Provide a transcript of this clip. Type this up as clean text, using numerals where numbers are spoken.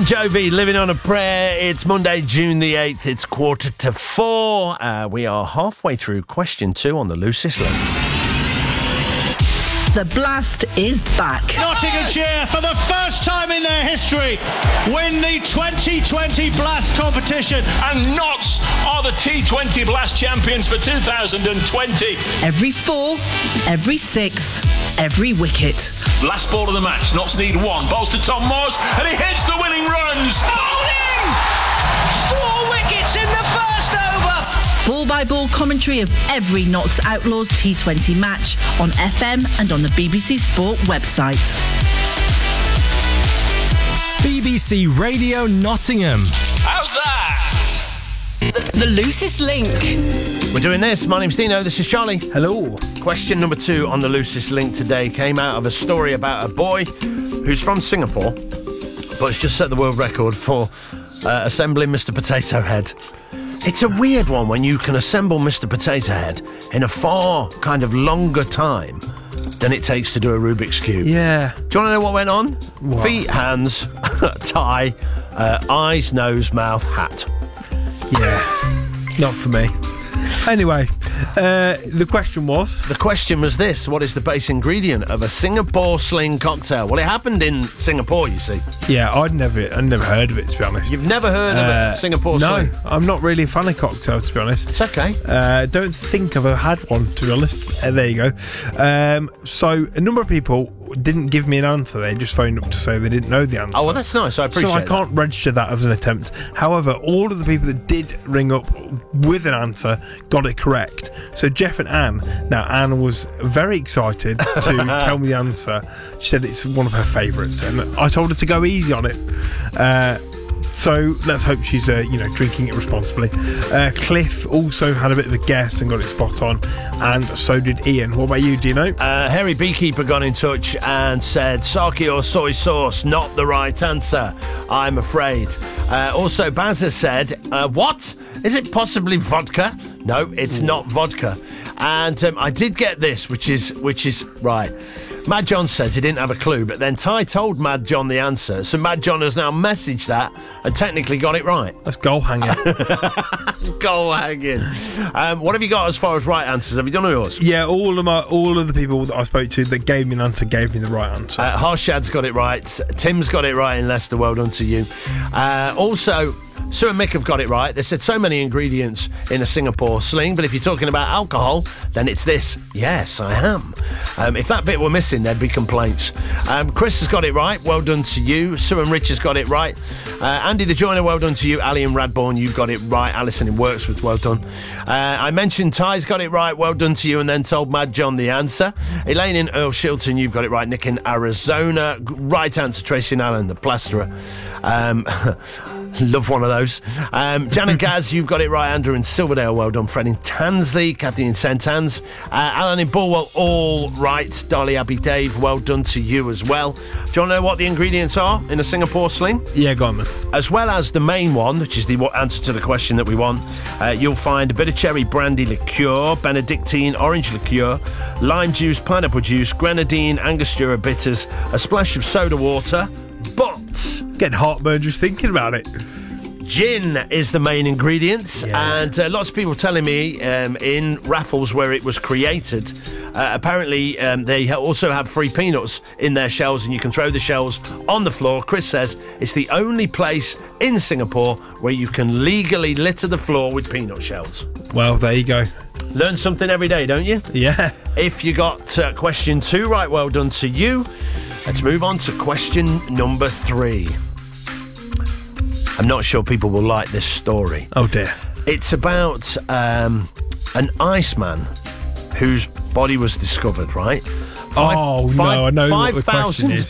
Jovi, Living on a Prayer. It's Monday, June the 8th. It's 3:45. We are halfway through question 2 on the Loosest Link. The Blast is back. Nottinghamshire, for the first time in their history, win the 2020 Blast competition. And Notts are the T20 Blast champions for 2020. Every 4, every 6, every wicket. Last ball of the match, Notts need 1. Bowls to Tom Moores, and he hits the winning runs. Bowling! 4 wickets in the first over. Ball-by-ball commentary of every Notts Outlaws T20 match on FM and on the BBC Sport website. BBC Radio Nottingham. How's that? The Loosest Link. We're doing this. My name's Dino. This is Charlie. Hello. Question number 2 on the Loosest Link today came out of a story about a boy who's from Singapore, but has just set the world record for assembling Mr. Potato Head. It's a weird one when you can assemble Mr. Potato Head in a far kind of longer time than it takes to do a Rubik's Cube. Yeah. Do you want to know what went on? What? Feet, hands, tie, eyes, nose, mouth, hat. Yeah. Not for me. Anyway, the question was... The question was this: what is the base ingredient of a Singapore sling cocktail? Well, it happened in Singapore, you see. Yeah, I'd never heard of it, to be honest. You've never heard of a Singapore sling? No, I'm not really a fan of cocktails, to be honest. It's okay. Don't think I've ever had one, to be honest. There you go. So a number of people didn't give me an answer. They just phoned up to say they didn't know the answer. Oh, well, that's nice. I appreciate So I can't register that as an attempt. However, all of the people that did ring up with an answer got it correct. So Jeff and Anne. Now, Anne was very excited to tell me the answer. She said it's one of her favourites, and I told her to go easy on it. So let's hope she's, drinking it responsibly. Cliff also had a bit of a guess and got it spot on, and so did Ian. What about you? Do you know? Harry Beekeeper got in touch and said sake or soy sauce, not the right answer, I'm afraid. Also, Baz has said, what? Is it possibly vodka? No, it's not vodka. And I did get this, which is right. Mad John says he didn't have a clue, but then Ty told Mad John the answer, so Mad John has now messaged that and technically got it right. That's goal hanging. Goal hanging. What have you got as far as right answers? Have you done yours? Yeah, all of the people that I spoke to that gave me an answer gave me the right answer. Harshad's got it right. Tim's got it right in Leicester. Well done to you. Also, Sue and Mick have got it right. They said so many ingredients in a Singapore sling, but if you're talking about alcohol, then it's this. Yes, I am. If that bit were missing, there'd be complaints. Chris has got it right. Well done to you. Sue and Rich has got it right. Andy the Joiner, well done to you. Ali and Radbourne, you've got it right. Alison in Worksworth, well done. I mentioned Ty's got it right. Well done to you, and then told Mad John the answer. Elaine in Earl Shilton, you've got it right. Nick in Arizona, right answer. Tracy and Allen, the plasterer. Love one of those. Janet Gaz, you've got it right. Andrew in Silverdale, well done. Fred in Tansley, Kathy in St Anne's, Alan in Bulwell, all right. Darley Abbey Dave, well done to you as well. Do you want to know what the ingredients are in a Singapore sling? Yeah, go on then. As well as the main one, which is the answer to the question that we want, you'll find a bit of cherry brandy liqueur, Benedictine orange liqueur, lime juice, pineapple juice, grenadine, Angostura bitters, a splash of soda water, but Getting heartburn just thinking about it. gin is the main ingredient, Yeah. and lots of people telling me in Raffles where it was created, apparently they also have free peanuts in their shells, and you can throw the shells on the floor. Chris says it's the only place in Singapore where you can legally litter the floor with peanut shells. Well, there you go. Learn something every day, don't you? Yeah. If you got question 2 right, well done to you. Let's move on to question number 3. I'm not sure people will like this story. Oh dear. It's about an Iceman whose body was discovered, right? I know what the question is.